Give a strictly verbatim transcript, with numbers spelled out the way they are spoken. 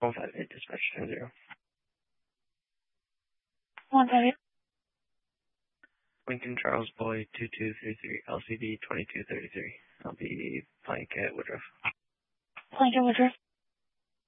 five eight, dispatch ten zero. one five eight. Lincoln Charles Boy two two three three, L C D twenty-two thirty-three. I'll be flying at Woodruff. Flying at Woodruff.